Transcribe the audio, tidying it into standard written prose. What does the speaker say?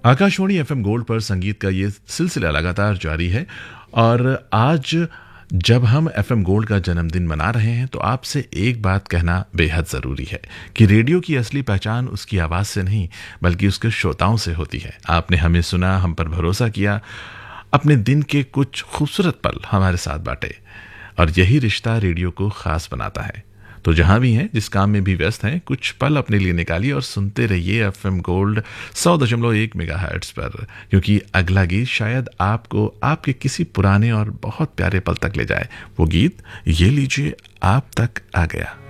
Akashvani FM gold पर संगीत का ये सिलसिला लगातार जारी है और आज जब हम एफएम गोल्ड का जन्मदिन मना रहे हैं तो आपसे एक बात कहना बेहद ज़रूरी है कि रेडियो की असली पहचान उसकी आवाज़ से नहीं बल्कि उसके श्रोताओं से होती है। आपने हमें सुना, हम पर भरोसा किया, अपने दिन के कुछ खूबसूरत पल हमारे साथ बांटे और यही रिश्ता रेडियो को ख़ास बनाता है। तो जहां भी हैं, जिस काम में भी व्यस्त हैं, कुछ पल अपने लिए निकालिए और सुनते रहिए एफएम गोल्ड 100.1 मेगाहर्ट्ज़ पर, क्योंकि अगला गीत शायद आपको आपके किसी पुराने और बहुत प्यारे पल तक ले जाए। वो गीत ये लीजिए आप तक आ गया।